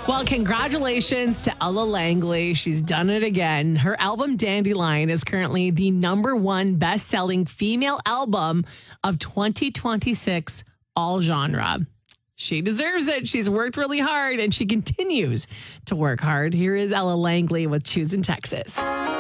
Well, congratulations to Ella Langley. She's done it again. Her album Dandelion is currently the #1 best-selling female album of 2026, all genre. She deserves it. She's worked really hard and she continues to work hard. Here is Ella Langley with Choosing Texas.